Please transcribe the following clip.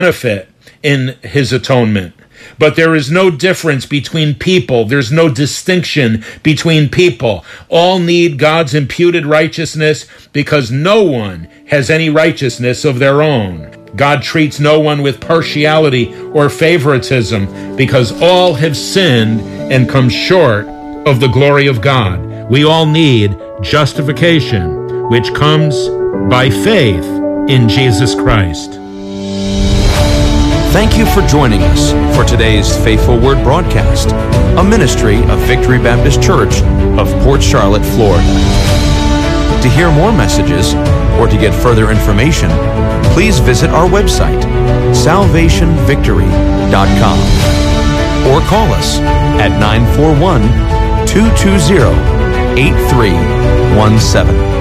benefit in his atonement. But there is no difference between people. There's no distinction between people. All need God's imputed righteousness because no one has any righteousness of their own. God treats no one with partiality or favoritism because all have sinned and come short of the glory of God. We all need justification, which comes by faith in Jesus Christ. Thank you for joining us for today's Faithful Word broadcast, a ministry of Victory Baptist Church of Port Charlotte, Florida. To hear more messages or to get further information, please visit our website, salvationvictory.com, or call us at 941-220-8317.